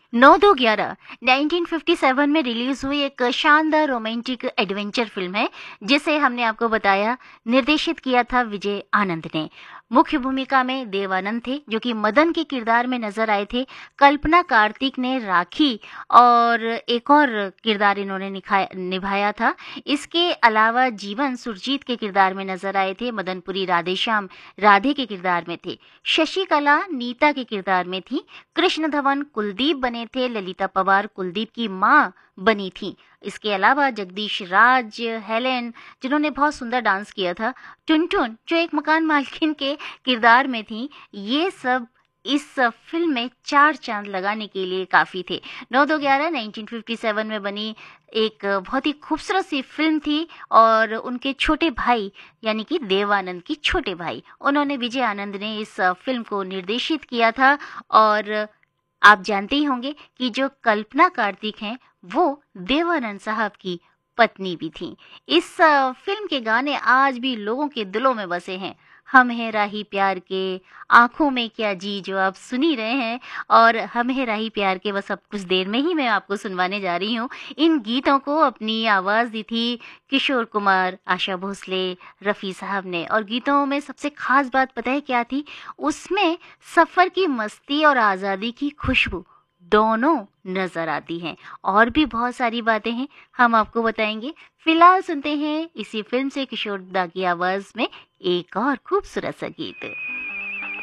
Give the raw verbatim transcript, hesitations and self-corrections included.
नौ दो ग्यारह nineteen fifty seven में रिलीज हुई एक शानदार रोमांटिक एडवेंचर फिल्म है, जिसे हमने आपको बताया निर्देशित किया था विजय आनंद ने। मुख्य भूमिका में देव आनंद थे, जो कि मदन के किरदार में नजर आए थे। कल्पना कार्तिक ने राखी और एक और किरदार इन्होंने निखाया निभाया था। इसके अलावा जीवन सुरजीत के किरदार में नजर आए थे। मदनपुरी राधेश्याम राधे के किरदार में थे। शशिकला नीता के किरदार में थी। कृष्ण धवन कुलदीप बने थे। ललिता पवार कुलदीप की माँ बनी थी। इसके अलावा जगदीश राज, हेलेन, जिन्होंने बहुत सुंदर डांस किया था, टुनटुन जो एक मकान मालकिन के किरदार में थी, ये सब इस फिल्म में चार चांद लगाने के लिए काफ़ी थे। नौ दो ग्यारह नाइनटीन फिफ्टी सेवन में बनी एक बहुत ही खूबसूरत सी फिल्म थी, और उनके छोटे भाई यानी कि देवानंद की छोटे भाई, उन्होंने विजय आनंद ने इस फिल्म को निर्देशित किया था। और आप जानते ही होंगे कि जो कल्पना कार्तिक हैं वो देवानंद साहब की पत्नी भी थी। इस अ, फिल्म के गाने आज भी लोगों के दिलों में बसे हैं। हम हैं राही प्यार के, आंखों में क्या जी, जो आप सुन ही रहे हैं। और हम हैं राही प्यार के बस अब कुछ देर में ही मैं आपको सुनवाने जा रही हूँ। इन गीतों को अपनी आवाज़ दी थी किशोर कुमार, आशा भोसले, रफ़ी साहब ने। और गीतों में सबसे खास बात पता है क्या थी? उसमें सफ़र की मस्ती और आज़ादी की खुशबू दोनों नजर आती हैं। और भी बहुत सारी बातें हैं, हम आपको बताएंगे। फिलहाल सुनते हैं इसी फिल्म से किशोर दा की आवाज में एक और खूबसूरत सा गीत।